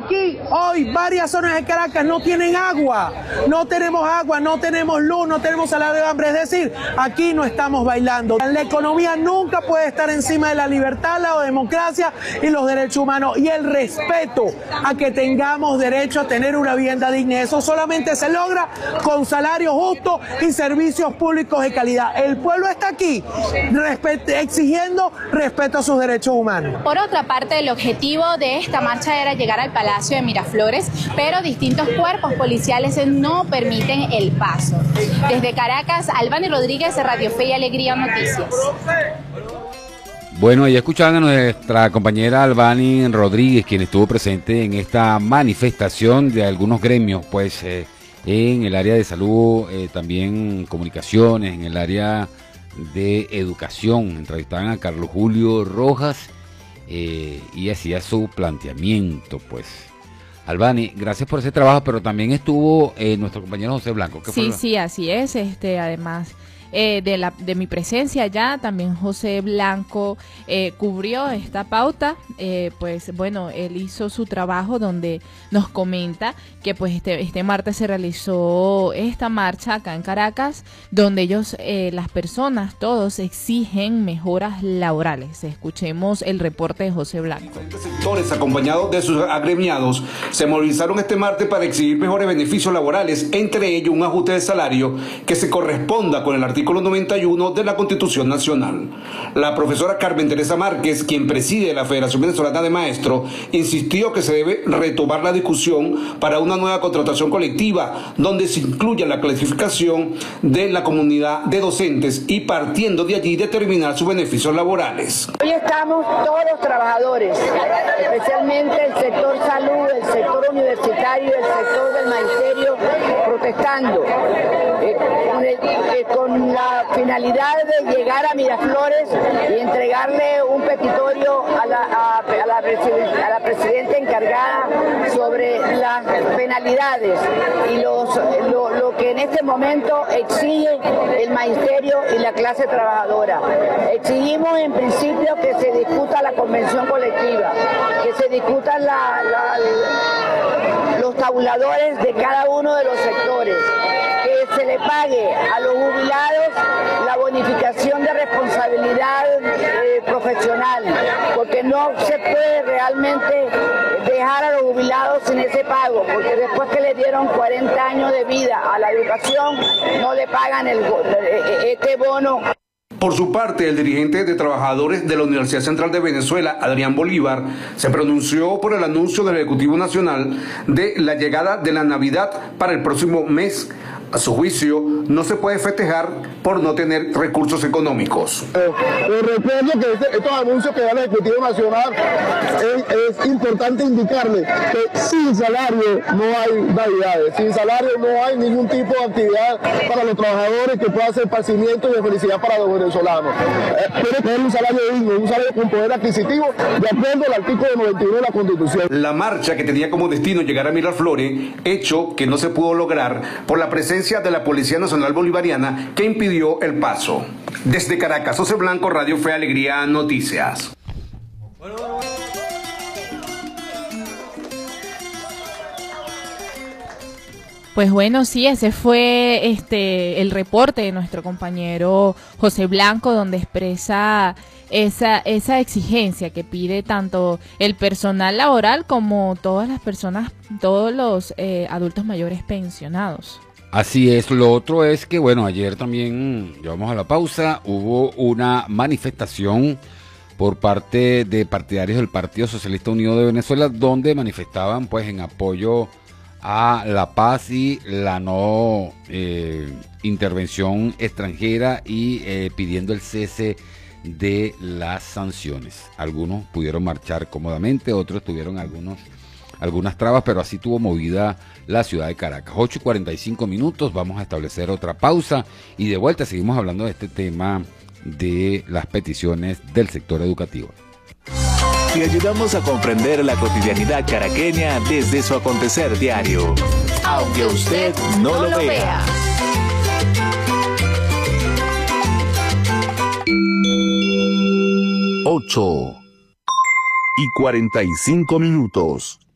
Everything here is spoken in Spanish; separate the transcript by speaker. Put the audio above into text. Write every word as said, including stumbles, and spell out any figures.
Speaker 1: Aquí hoy varias zonas de Caracas no tienen agua, no tenemos agua, no tenemos luz, no tenemos salario de hambre, es decir, aquí no estamos bailando. La economía nunca puede estar encima de la libertad, la democracia y los derechos humanos y el respeto a que tengamos derecho a tener una vivienda digna. Eso solamente se logra con salarios justos y servicios públicos de calidad. El pueblo está aquí exigiendo respeto a sus derechos humanos.
Speaker 2: Por otra parte, el objetivo de esta marcha era llegar al Palacio de Miraflores, pero distintos cuerpos policiales no permiten el paso. Desde Caracas, Albany Rodríguez, Radio Fe y Alegría Noticias.
Speaker 3: Bueno, ya escuchaban a nuestra compañera Albany Rodríguez, quien estuvo presente en esta manifestación de algunos gremios, pues eh, en el área de salud, eh, también comunicaciones, en el área de educación. Entrevistaban a Carlos Julio Rojas eh, y hacía su planteamiento, pues. Albany, gracias por ese trabajo, pero también estuvo eh, nuestro compañero José Blanco. ¿Qué
Speaker 4: sí,
Speaker 3: fue?
Speaker 4: sí, así es. Este, además eh, de, la, de mi presencia allá, también José Blanco eh, cubrió esta pauta. Eh, pues bueno, él hizo su trabajo donde nos comenta que pues este, este martes se realizó esta marcha acá en Caracas, donde ellos, eh, las personas, todos exigen mejoras laborales. Escuchemos el reporte de José Blanco.
Speaker 5: Diferentes sectores, acompañados de sus agremiados, se movilizaron este martes para exigir mejores beneficios laborales, entre ellos un ajuste de salario que se corresponda con el artículo noventa y uno de la Constitución Nacional. La profesora Carmen Teresa Márquez, quien preside la Federación Venezolana de Maestros, insistió que se debe retomar la discusión para una nueva contratación colectiva, donde se incluya la clasificación de la comunidad de docentes y, partiendo de allí, determinar sus beneficios laborales.
Speaker 6: Hoy estamos todos los trabajadores, especialmente el sector salud, el sector universitario, el sector del magisterio, protestando eh, con, el, eh, con la finalidad de llegar a Miraflores y entregarle un petitorio a la, a, a la, a la presidenta encargada sobre las penalidades y los, lo, lo que en este momento exige el magisterio y la clase trabajadora. Exigimos en principio que se discuta la convención colectiva, que se discutan la, la, la, los tabuladores de cada uno de los sectores, que se le pague a los jubilados la bonificación de responsabilidad eh, profesional, porque no se puede realmente dejar a los jubilados sin ese pago, porque después que le dieron cuarenta años de vida a la educación, no le pagan el, este bono.
Speaker 5: Por su parte, el dirigente de trabajadores de la Universidad Central de Venezuela, Adrián Bolívar, se pronunció por el anuncio del Ejecutivo Nacional de la llegada de la Navidad para el próximo mes. A su juicio, no se puede festejar por no tener recursos económicos.
Speaker 7: Eh, les recuerdo que este, estos anuncios que da el Ejecutivo Nacional es, es importante indicarle que sin salario no hay navidades, sin salario no hay ningún tipo de actividad para los trabajadores que pueda ser esparcimiento y de felicidad para los venezolanos. Eh, Tiene que haber un salario digno, un salario con poder adquisitivo de acuerdo al artículo noventa y uno de la Constitución.
Speaker 5: La marcha, que tenía como destino llegar a Miraflores, hecho que no se pudo lograr por la presencia de la Policía Nacional Bolivariana, que impidió el paso. Desde Caracas, José Blanco, Radio Fe Alegría Noticias.
Speaker 4: Pues bueno, sí, ese fue este el reporte de nuestro compañero José Blanco, donde expresa esa esa exigencia que pide tanto el personal laboral como todas las personas, todos los eh, adultos mayores pensionados.
Speaker 3: Así es. Lo otro es que, bueno, ayer también, llevamos a la pausa, hubo una manifestación por parte de partidarios del Partido Socialista Unido de Venezuela, donde manifestaban pues en apoyo a la paz y la no eh, intervención extranjera y eh, pidiendo el cese de las sanciones. Algunos pudieron marchar cómodamente, otros tuvieron algunos algunas trabas, pero así tuvo movida la ciudad de Caracas. ocho y cuarenta y cinco minutos, vamos a establecer otra pausa y de vuelta seguimos hablando de este tema de las peticiones del sector educativo.
Speaker 8: Te ayudamos a comprender la cotidianidad caraqueña desde su acontecer diario, aunque usted no lo vea.
Speaker 9: ocho y cuarenta y cinco minutos.